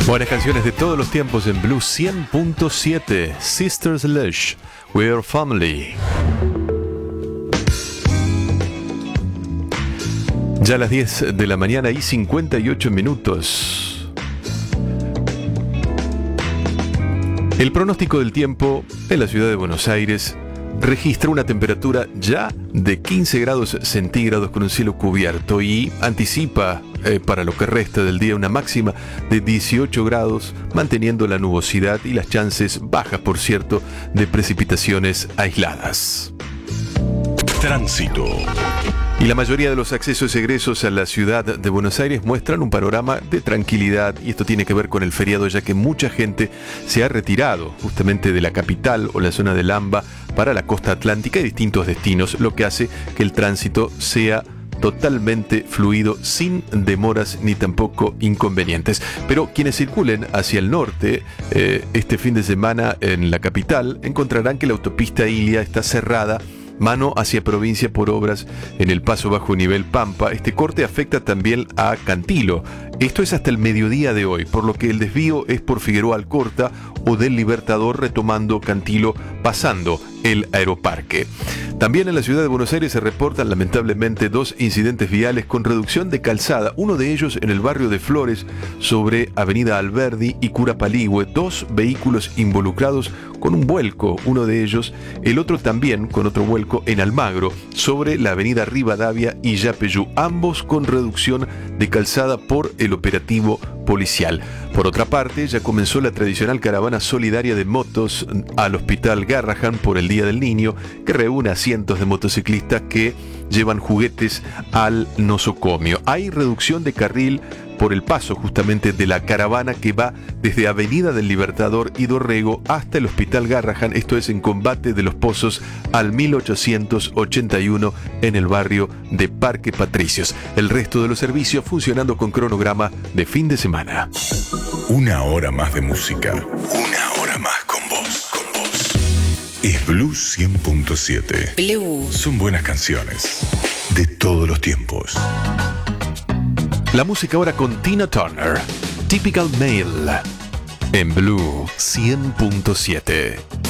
Buenas canciones de todos los tiempos en Blue 100.7. Sisters Lush, We're Family. Ya a las 10 de la mañana y 58 minutos. El pronóstico del tiempo en la ciudad de Buenos Aires registra una temperatura ya de 15 grados centígrados con un cielo cubierto y anticipa para lo que resta del día una máxima de 18 grados, manteniendo la nubosidad y las chances bajas, por cierto, de precipitaciones aisladas. Tránsito. Y la mayoría de los accesos y egresos a la ciudad de Buenos Aires muestran un panorama de tranquilidad, y esto tiene que ver con el feriado, ya que mucha gente se ha retirado justamente de la capital o la zona del AMBA para la costa atlántica y distintos destinos, lo que hace que el tránsito sea totalmente fluido, sin demoras ni tampoco inconvenientes. Pero quienes circulen hacia el norte este fin de semana en la capital encontrarán que la autopista Ilia está cerrada mano hacia provincia por obras en el paso bajo nivel Pampa. Este corte afecta también a Cantilo. Esto es hasta el mediodía de hoy, por lo que el desvío es por Figueroa Alcorta o del Libertador retomando Cantilo, pasando el Aeroparque. También en la ciudad de Buenos Aires se reportan lamentablemente 2 incidentes viales con reducción de calzada, uno de ellos en el barrio de Flores sobre Avenida Alberdi y Cura Paligüe, 2 vehículos involucrados con un vuelco, uno de ellos, el otro también con otro vuelco en Almagro sobre la Avenida Rivadavia y Yapeyú, ambos con reducción de calzada por el operativo policial. Por otra parte, ya comenzó la tradicional caravana solidaria de motos al Hospital Garrahan por el Día del Niño, que reúne a cientos de motociclistas que llevan juguetes al nosocomio. Hay reducción de carril por el paso justamente de la caravana que va desde Avenida del Libertador y Dorrego hasta el Hospital Garrahan, esto es en Combate de los Pozos al 1881 en el barrio de Parque Patricios. El resto de los servicios funcionando con cronograma de fin de semana. Una hora más de música. Una hora más con vos. Es Blue 100.7. Blue. Son buenas canciones de todos los tiempos. La música ahora con Tina Turner, Typical Male, en Blue 100.7.